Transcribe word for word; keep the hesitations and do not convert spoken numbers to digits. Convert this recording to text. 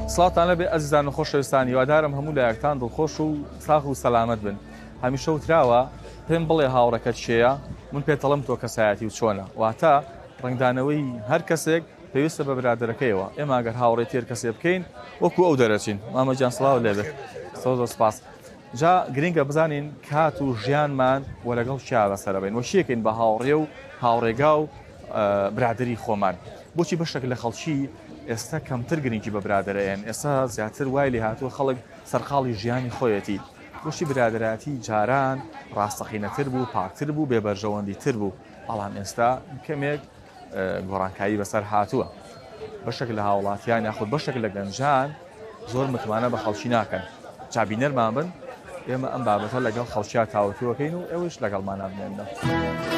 سڵاتان لەبێ ئەزیزان و خۆشەویستان، هیوادارم هەموو لایەکتان دڵخۆش و ساغ و سەلامەت بن. هەمیشە وتراوە پێم بڵێ هاوڕەکەت چێیە، من پێتەڵم تۆ کەسایەتی و چۆنە، واتە ڕنگدانەوەی هەر کەسێک پێویستە بە برادەرەکەیەوە. ئێمە ئەگەر هاوڕێی تێر کەسێ بکەین وەکو ئەو دەرەچین. مامەجان سڵاو لێبێت. زۆر سپاس. جا گرنگە بزانین کات و ژیانمان وە لەگەڵ چیا بەسەرە بین، وەشیەکەین بە هاوڕێ و هاوڕێگا و برادری خۆمان. بۆچی بەشێک لە خەڵکی ئێستا کەمتر گرنگی بە برادەرەیەن، ئێستا زیاتر وای لێ هاتووە خەڵک سەرقاڵی ژیانی خۆیەتی. بۆچی برادەراتی جاران ڕاستەقینەتر بوو، پاکتر بوو، بێبەرژەوەندیتر بوو، بەڵام ئێستا کەمێک گۆڕانکایی بەسەر هاتووە. بەشێک لە هاوڵاتیان یاخود بەشێک لە گەنجان زۆر متمانە بە خەڵکی ناکەن. چابینەرمان بن ئێمە ئەم بابەتە لەگەڵ خەڵکییا تاوتوەکەین و ئێوەش لەگەڵمان نابنێنە.